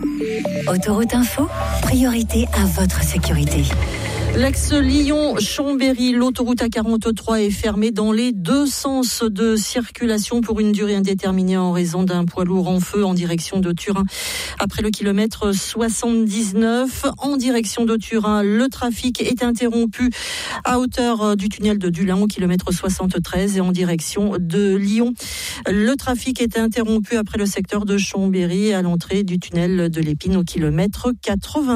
Autoroute Info, priorité à votre sécurité. L'axe-Lyon-Chambéry, l'autoroute A43 est fermée dans les deux sens de circulation pour une durée indéterminée en raison d'un poids lourd en feu en direction de Turin. Après le kilomètre 79, en direction de Turin, le trafic est interrompu à hauteur du tunnel de Dulin au kilomètre 73 et en direction de Lyon. Le trafic est interrompu après le secteur de Chambéry à l'entrée du tunnel de l'Épine au kilomètre 80.